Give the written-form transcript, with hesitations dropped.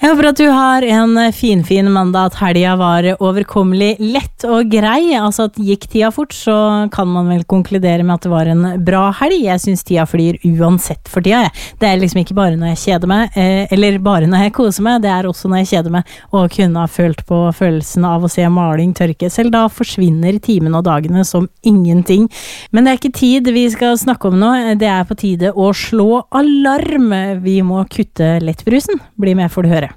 Jeg håper at du har en fin mandag, at helga var overkommelig lett og grei, altså at gikk tida fort, så kan man vel konkludere med at det var en bra helg. Jeg synes tida flyr uansett for tida. Det liksom ikke bare når jeg kjeder meg, eller bare når jeg koser meg, det også når jeg kjeder meg, og kunne ha følt på følelsen av å se maling tørke. Selv da forsvinner timene og dagene som ingenting. Men det ikke tid vi skal snakke om nå, det på tide å slå alarm. Vi må kutte lettbrusen. Bli med for å høre.